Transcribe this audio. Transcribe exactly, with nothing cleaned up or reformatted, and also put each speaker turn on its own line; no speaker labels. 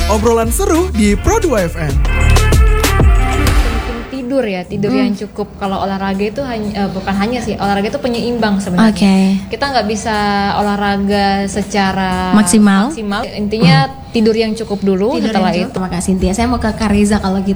Obrolan seru di Pro dua F M.
Tidur ya, tidur hmm. yang cukup. Kalau olahraga itu hanya, uh, bukan hanya sih, olahraga itu penyeimbang sebenarnya.
Okay.
Kita nggak bisa olahraga secara
maksimal.
maksimal. Intinya hmm. tidur yang cukup dulu.
Tidur
setelah
yang
itu.
Terima kasih Cynthia. Saya mau ke Kak Reza kalau gitu.